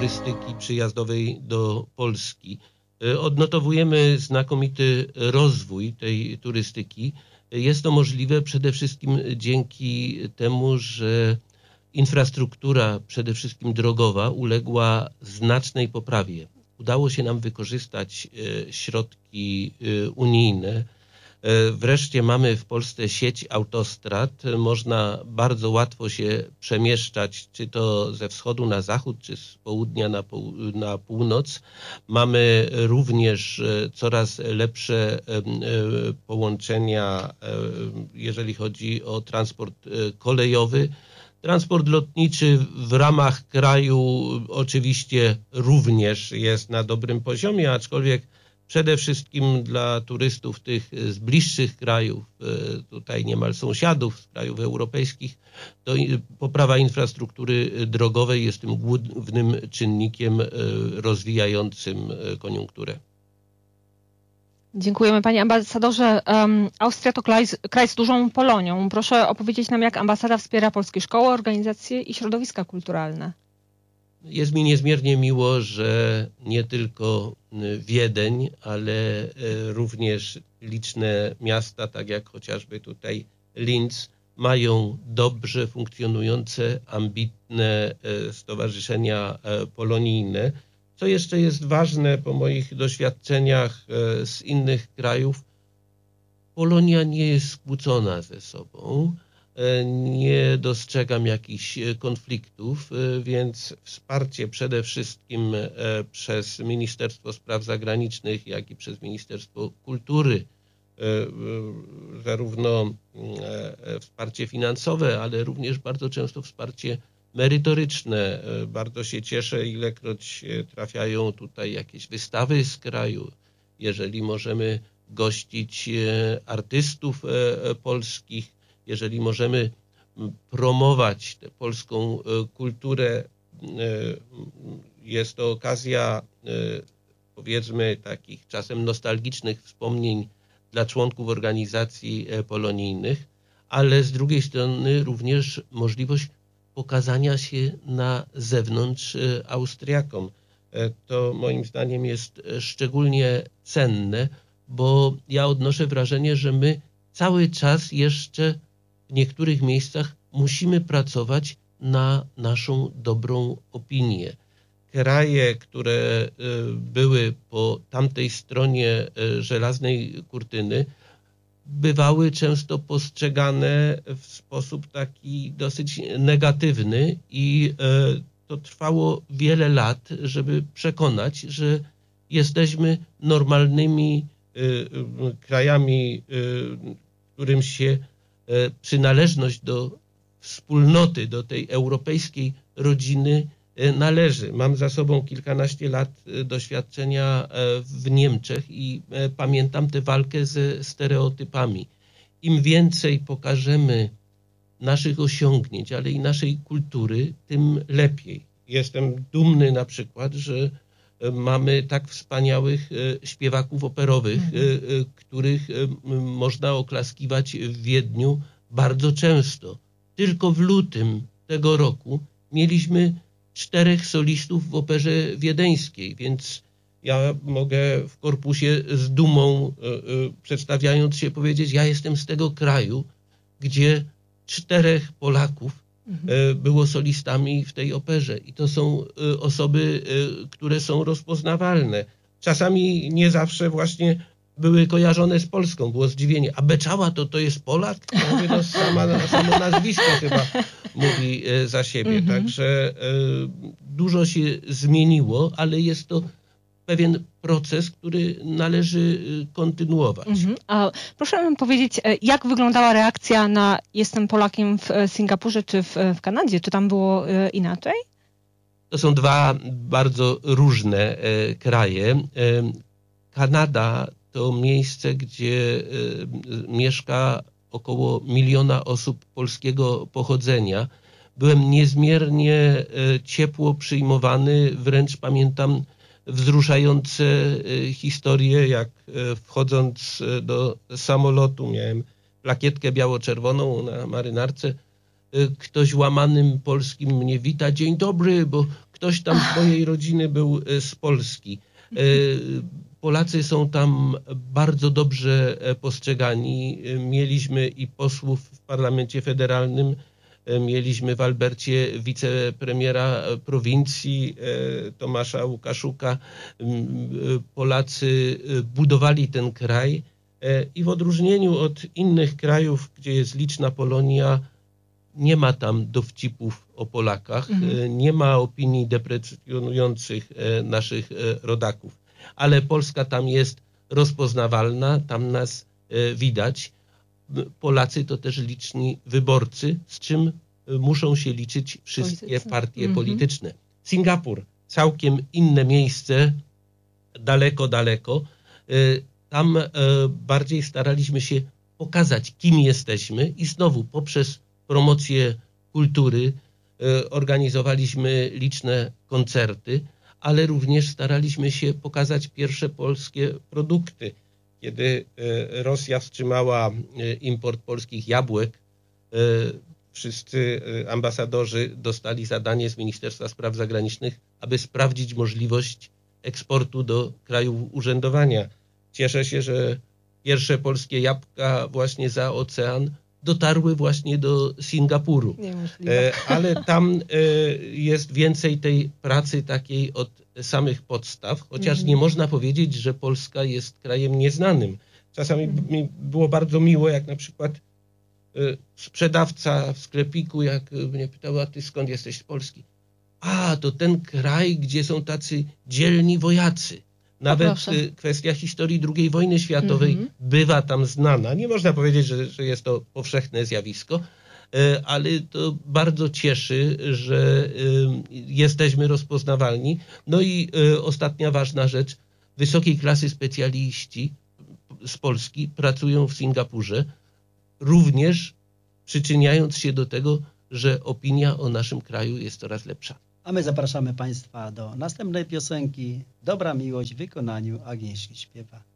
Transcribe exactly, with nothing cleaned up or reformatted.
turystyki przyjazdowej do Polski. Odnotowujemy znakomity rozwój tej turystyki. Jest to możliwe przede wszystkim dzięki temu, że infrastruktura, przede wszystkim drogowa, uległa znacznej poprawie. Udało się nam wykorzystać środki unijne. Wreszcie mamy w Polsce sieć autostrad. Można bardzo łatwo się przemieszczać, czy to ze wschodu na zachód, czy z południa na, pół, na północ. Mamy również coraz lepsze połączenia, jeżeli chodzi o transport kolejowy. Transport lotniczy w ramach kraju oczywiście również jest na dobrym poziomie, aczkolwiek przede wszystkim dla turystów tych z bliższych krajów, tutaj niemal sąsiadów z krajów europejskich, to poprawa infrastruktury drogowej jest tym głównym czynnikiem rozwijającym koniunkturę. Dziękujemy panie ambasadorze. Um, Austria to kraj, kraj z dużą Polonią. Proszę opowiedzieć nam, jak ambasada wspiera polskie szkoły, organizacje i środowiska kulturalne. Jest mi niezmiernie miło, że nie tylko Wiedeń, ale również liczne miasta, tak jak chociażby tutaj Linz, mają dobrze funkcjonujące, ambitne stowarzyszenia polonijne. Co jeszcze jest ważne po moich doświadczeniach z innych krajów, Polonia nie jest skłócona ze sobą. Nie dostrzegam jakichś konfliktów, więc wsparcie przede wszystkim przez Ministerstwo Spraw Zagranicznych, jak i przez Ministerstwo Kultury, zarówno wsparcie finansowe, ale również bardzo często wsparcie merytoryczne. Bardzo się cieszę, ilekroć trafiają tutaj jakieś wystawy z kraju, jeżeli możemy gościć artystów polskich, jeżeli możemy promować tę polską kulturę. Jest to okazja, powiedzmy, takich czasem nostalgicznych wspomnień dla członków organizacji polonijnych, ale z drugiej strony również możliwość pokazania się na zewnątrz Austriakom. To moim zdaniem jest szczególnie cenne, bo ja odnoszę wrażenie, że my cały czas jeszcze w niektórych miejscach musimy pracować na naszą dobrą opinię. Kraje, które były po tamtej stronie żelaznej kurtyny, bywały często postrzegane w sposób taki dosyć negatywny i to trwało wiele lat, żeby przekonać, że jesteśmy normalnymi krajami, którym się przynależność do wspólnoty, do tej europejskiej rodziny należy. Mam za sobą kilkanaście lat doświadczenia w Niemczech i pamiętam tę walkę ze stereotypami. Im więcej pokażemy naszych osiągnięć, ale i naszej kultury, tym lepiej. Jestem dumny na przykład, że mamy tak wspaniałych śpiewaków operowych, mhm. których można oklaskiwać w Wiedniu bardzo często. Tylko w lutym tego roku mieliśmy czterech solistów w operze wiedeńskiej, więc ja mogę w korpusie z dumą przedstawiając się powiedzieć, ja jestem z tego kraju, gdzie czterech Polaków mhm. było solistami w tej operze i to są osoby, które są rozpoznawalne. Czasami nie zawsze właśnie były kojarzone z Polską, było zdziwienie. A Beczała to to jest Polak? Ja mówię, no sama, samo nazwisko chyba mówi za siebie. Mhm. Także dużo się zmieniło, ale jest to pewien proces, który należy kontynuować. Mhm. A proszę mi powiedzieć, jak wyglądała reakcja na jestem Polakiem w Singapurze czy w, w Kanadzie? Czy tam było inaczej? To są dwa bardzo różne kraje. Kanada to miejsce, gdzie mieszka około miliona osób polskiego pochodzenia. Byłem niezmiernie ciepło przyjmowany, wręcz pamiętam wzruszające historie, jak wchodząc do samolotu miałem plakietkę biało-czerwoną na marynarce ktoś łamanym polskim mnie wita, dzień dobry, bo ktoś tam z mojej rodziny był z Polski. Polacy są tam bardzo dobrze postrzegani. Mieliśmy i posłów w parlamencie federalnym, mieliśmy w Albercie wicepremiera prowincji Tomasza Łukaszuka. Polacy budowali ten kraj i w odróżnieniu od innych krajów, gdzie jest liczna Polonia, nie ma tam dowcipów o Polakach, mhm. nie ma opinii deprecjonujących naszych rodaków, ale Polska tam jest rozpoznawalna, tam nas widać. Polacy to też liczni wyborcy, z czym muszą się liczyć wszystkie Politycy. partie mhm. polityczne. Singapur, całkiem inne miejsce, daleko, daleko. Tam bardziej staraliśmy się pokazać, kim jesteśmy i znowu poprzez promocję kultury organizowaliśmy liczne koncerty, ale również staraliśmy się pokazać pierwsze polskie produkty. Kiedy Rosja wstrzymała import polskich jabłek, wszyscy ambasadorzy dostali zadanie z Ministerstwa Spraw Zagranicznych, aby sprawdzić możliwość eksportu do krajów urzędowania. Cieszę się, że pierwsze polskie jabłka właśnie za ocean dotarły właśnie do Singapuru. Niemożliwe. Ale tam jest więcej tej pracy takiej od samych podstaw, chociaż mm. nie można powiedzieć, że Polska jest krajem nieznanym. Czasami mm. mi było bardzo miło, jak na przykład sprzedawca w sklepiku, jak mnie pytał, a ty skąd jesteś z Polski? A, to ten kraj, gdzie są tacy dzielni wojacy. Nawet kwestia historii drugiej wojny światowej mm-hmm. bywa tam znana. Nie można powiedzieć, że, że jest to powszechne zjawisko, ale to bardzo cieszy, że jesteśmy rozpoznawalni. No i ostatnia ważna rzecz, wysokiej klasy specjaliści z Polski pracują w Singapurze, również przyczyniając się do tego, że opinia o naszym kraju jest coraz lepsza. A my zapraszamy Państwa do następnej piosenki Dobra miłość w wykonaniu Agnieszki Śpiewa.